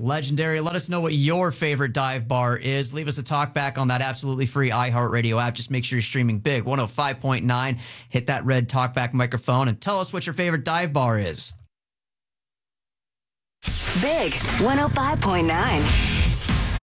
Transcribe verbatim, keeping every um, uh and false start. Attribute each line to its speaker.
Speaker 1: Legendary. Let us know what your favorite dive bar is. Leave us a talk back on that absolutely free iHeartRadio app. Just make sure you're streaming Big one oh five point nine. Hit that red talkback microphone and tell us what your favorite dive bar is.
Speaker 2: Big one oh five point nine.